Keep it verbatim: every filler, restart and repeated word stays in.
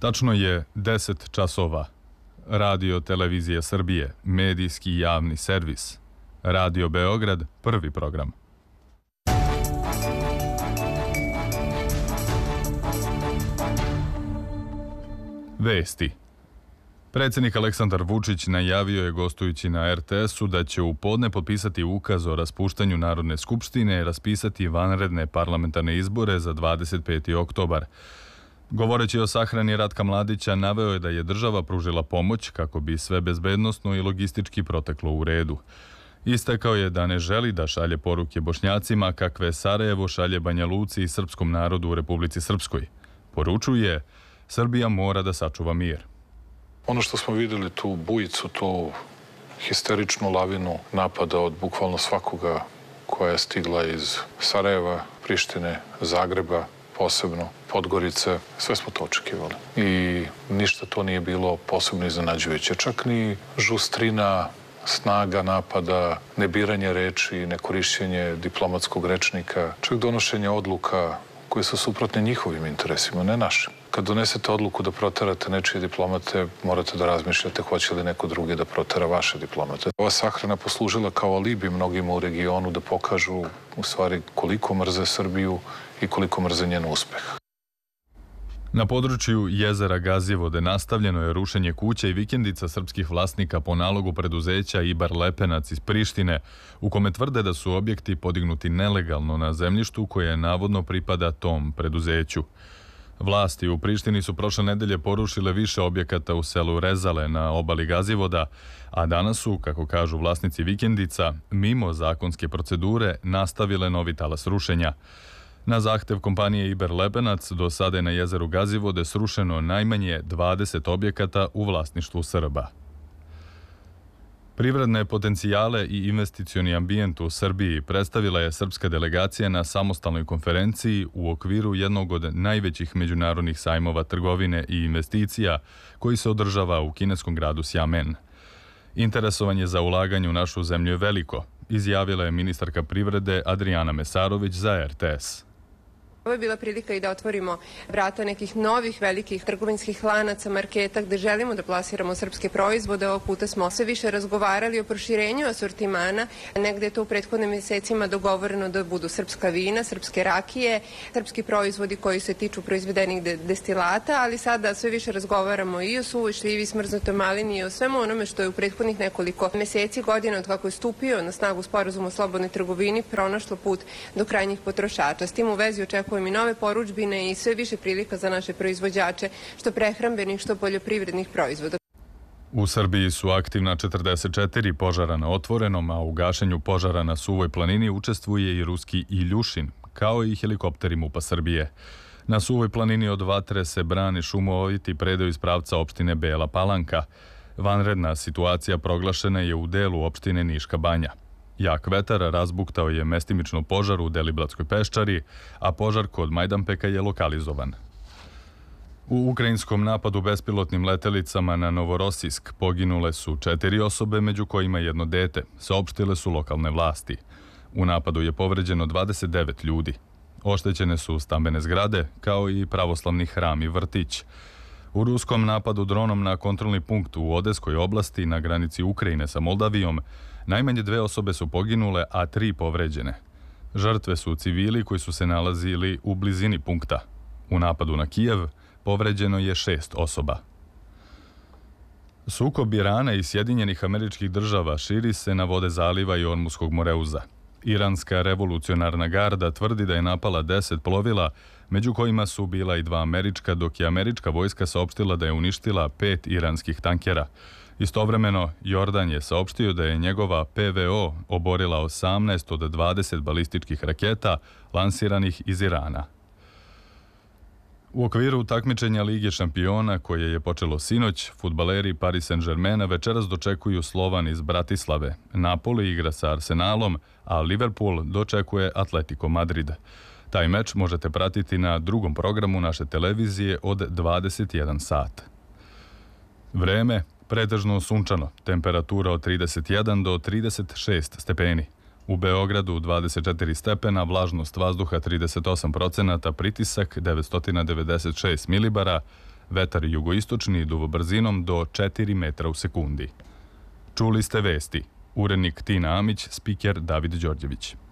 Tačno je deset časova. Radio Televizija Srbije, medijski javni servis. Radio Beograd, prvi program. Vesti. Predsjednik Aleksandar Vučić najavio je gostujući na er te esu da će u podne potpisati ukaz o raspuštanju Narodne skupštine i raspisati vanredne parlamentarne izbore za dvadeset peti oktobar. Govoreći o sahrani Ratka Mladića, naveo je da je država pružila pomoć kako bi sve bezbednosno i logistički proteklo u redu. Istakao je da ne želi da šalje poruke Bošnjacima kakve Sarajevo šalje Banja Luci i srpskom narodu u Republici Srpskoj. Poručuje, Srbija mora da sačuva mir. Ono što smo vidjeli, tu bujicu, tu histeričnu lavinu napada od bukvalno svakoga koja je stigla iz Sarajeva, Prištine, Zagreba, posebno Podgorice, sve smo to očekivali. I ništa to nije bilo posebno iznenađujuće. Čak ni žustrina, snaga napada, nebiranje reči, nekorišćenje diplomatskog rečnika, čak donošenje odluka koje su suprotne njihovim interesima, ne našim. Kad donesete odluku da proterate nečije diplomate, morate da razmišljate hoće li neko drugi da protera vaše diplomate. Ova sahrana poslužila kao alibi mnogima u regionu da pokažu u stvari koliko mrze Srbiju i koliko mrze njen uspeh. Na području jezera Gazivode nastavljeno je rušenje kuća i vikendica srpskih vlasnika po nalogu preduzeća Ibar Lepenac iz Prištine, u kome tvrde da su objekti podignuti nelegalno na zemljištu koje navodno pripada tom preduzeću. Vlasti u Prištini su prošle nedelje porušile više objekata u selu Rezale na obali Gazivoda, a danas su, kako kažu vlasnici vikendica, mimo zakonske procedure nastavile novi talas rušenja. Na zahtev kompanije Iber Lepenac do sada je na jezeru Gazivode srušeno najmanje dvadeset objekata u vlasništvu Srba. Privredne potencijale i investicioni ambijent u Srbiji predstavila je srpska delegacija na samostalnoj konferenciji u okviru jednog od najvećih međunarodnih sajmova trgovine i investicija koji se održava u kineskom gradu Sjamen. Interesovanje za ulaganje u našu zemlju je veliko, izjavila je ministarka privrede Adrijana Mesarović za er te es. Ovo je bila prilika i da otvorimo vrata nekih novih velikih trgovinskih lanaca, marketa gde želimo da plasiramo srpske proizvode. Ovog puta smo sve više razgovarali o proširenju asortimana. Negde je to u prethodnim mjesecima dogovoreno da budu srpska vina, srpske rakije, srpski proizvodi koji se tiču proizvedenih destilata, ali sada sve više razgovaramo i o suvoj šljivi, smrznutoj malini i o svemu onome što je u prethodnih nekoliko mjeseci, godina od kako je stupio na snagu sporazum o slobodnoj trgovini, pronašlo put do krajnjih potrošača. S tim u vezi očekujemo i nove poručbine i sve više prilika za naše proizvođače, što prehrambenih, što poljoprivrednih proizvoda. U Srbiji su aktivna četrdeset četiri požara na otvorenom, a u gašenju požara na Suvoj planini učestvuje i ruski Iljušin, kao i helikopteri MUP-a Srbije. Na Suvoj planini od vatre se brane šumoviti predaju iz pravca opštine Bela Palanka. Vanredna situacija proglašena je u delu opštine Niška Banja. Jak vetar razbuktao je mestimično požar u Deliblatskoj peščari, a požar kod Majdanpeka je lokalizovan. U ukrajinskom napadu bespilotnim letelicama na Novorosijsk poginule su četiri osobe, među kojima jedno dete, saopštile su lokalne vlasti. U napadu je povređeno dvadeset devet ljudi. Oštećene su stambene zgrade, kao i pravoslavni hram i vrtić. U ruskom napadu dronom na kontrolni punkt u Odeskoj oblasti na granici Ukrajine sa Moldavijom najmanje dve osobe su poginule, a tri povređene. Žrtve su civili koji su se nalazili u blizini punkta. U napadu na Kijev povređeno je šest osoba. Sukob Irana i Sjedinjenih Američkih Država širi se na vode zaliva i Ormuskog moreuza. Iranska revolucionarna garda tvrdi da je napala deset plovila, među kojima su bila i dva američka, dok je američka vojska saopštila da je uništila pet iranskih tankera. Istovremeno, Jordan je saopštio da je njegova pe ve o oborila osamnaest od dvadeset balističkih raketa lansiranih iz Irana. U okviru takmičenja Lige šampiona, koje je počelo sinoć, fudbaleri Paris Saint-Germaina večeras dočekuju Slovan iz Bratislave. Napoli igra sa Arsenalom, a Liverpool dočekuje Atletico Madrid. Taj meč možete pratiti na drugom programu naše televizije od dvadeset jedan sat. Vreme pretežno sunčano, temperatura od trideset jedan do trideset šest stepeni. U Beogradu dvadeset četiri stepena, vlažnost vazduha trideset osam procenata, pritisak devetsto devedeset šest milibara, Vetar jugoistočni duvo brzinom do četiri metra u sekundi. Čuli ste vesti. Urednik Tina Amić, spiker David Đorđević.